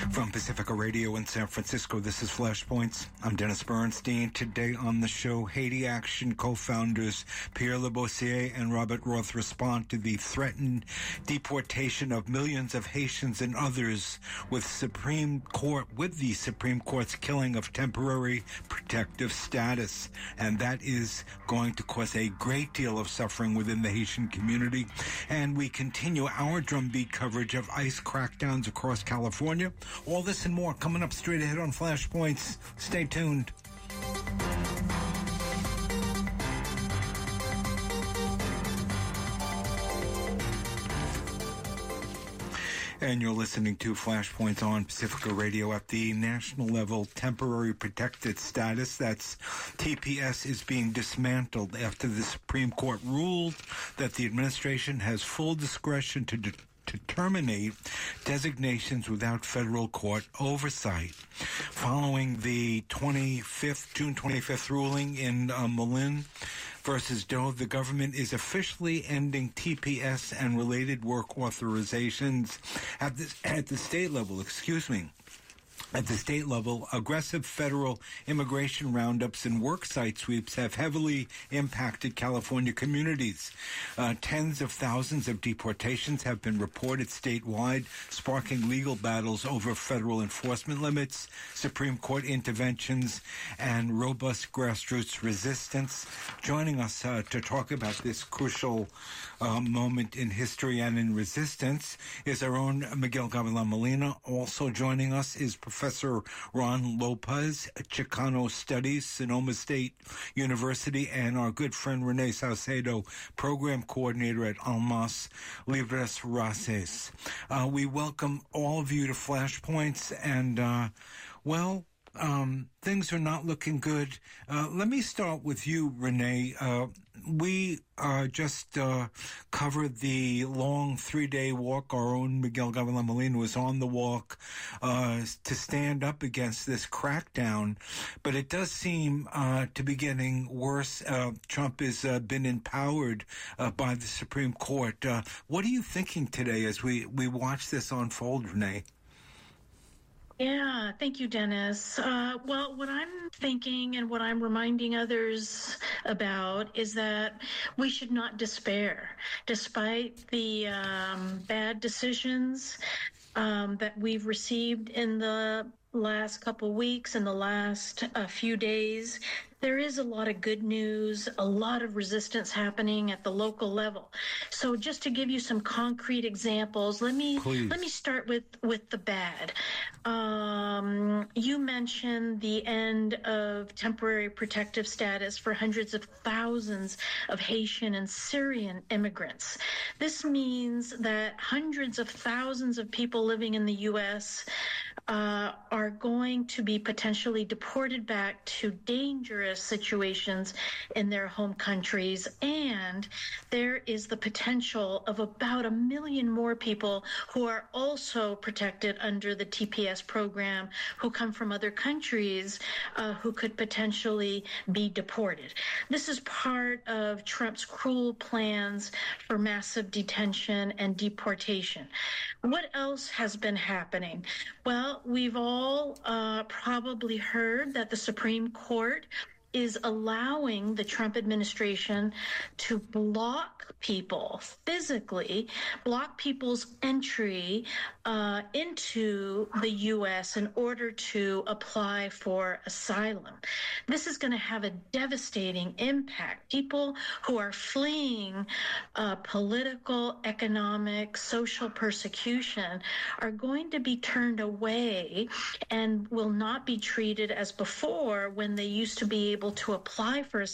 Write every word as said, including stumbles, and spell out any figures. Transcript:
From Pacifica Radio in San Francisco, this is Flashpoints. I'm Dennis Bernstein. Today on the show, Haiti Action co-founders Pierre Lebossiere and Robert Roth respond to the threatened deportation of millions of Haitians and others with Supreme Court, with the Supreme Court's killing of temporary protective status. And that is going to cause a great deal of suffering within the Haitian community. And we continue our drumbeat coverage of ICE crackdowns across California. All this and more coming up straight ahead on Flashpoints. Stay tuned. And you're listening to Flashpoints on Pacifica Radio. At the national level, temporary protected status, that's T P S, is being dismantled after the Supreme Court ruled that the administration has full discretion to de- to terminate designations without federal court oversight. Following the twenty-fifth, June twenty-fifth ruling in uh, Malin versus Doe, the government is officially ending T P S and related work authorizations at the, at the state level, excuse me. At the state level, aggressive federal immigration roundups and worksite sweeps have heavily impacted California communities. Uh, tens of thousands of deportations have been reported statewide, sparking legal battles over federal enforcement limits, Supreme Court interventions, and robust grassroots resistance. Joining us uh, to talk about this crucial uh, moment in history and in resistance is our own Miguel Gavilan Molina. Also joining us is Professor Professor Ron Lopez, Chicano Studies, Sonoma State University, and our good friend Renee Saucedo, Program Coordinator at Almas Libres Races. Uh, we welcome all of you to Flashpoints, and, uh, well, Um, things are not looking good. Uh, let me start with you, Renee. Uh, we uh, just uh, covered the long three-day walk. Our own Miguel Gavilan Molina was on the walk uh, to stand up against this crackdown. But it does seem uh, to be getting worse. Uh, Trump has uh, been empowered uh, by the Supreme Court. Uh, what are you thinking today as we, we watch this unfold, Renee? Yeah, thank you, Dennis. Uh, well, what I'm thinking and what I'm reminding others about is that we should not despair, despite the um, bad decisions um, that we've received in the last couple weeks and the last uh, few days. There is a lot of good news, a lot of resistance happening at the local level. So just to give you some concrete examples, let me Please. let me start with, with the bad. Um, you mentioned the end of temporary protective status for hundreds of thousands of Haitian and Syrian immigrants. This means that hundreds of thousands of people living in the U S uh, are going to be potentially deported back to dangerous situations in their home countries, and there is the potential of about a million more people who are also protected under the T P S program who come from other countries uh, who could potentially be deported. This is part of Trump's cruel plans for massive detention and deportation. What else has been happening? Well, we've all uh, probably heard that the Supreme Court is allowing the Trump administration to block people, physically block people's entry uh, into the U S in order to apply for asylum. This is going to have a devastating impact. People who are fleeing uh, political, economic, social persecution are going to be turned away and will not be treated as before when they used to be able to apply for